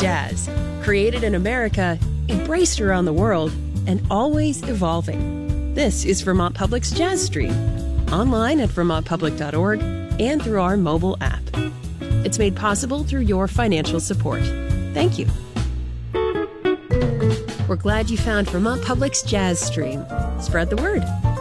jazz. Created in America, embraced around the world, and always evolving. This is Vermont Public's Jazz Stream, online at vermontpublic.org and through our mobile app. It's made possible through your financial support. Thank you. We're glad you found Vermont Public's Jazz Stream. Spread the word.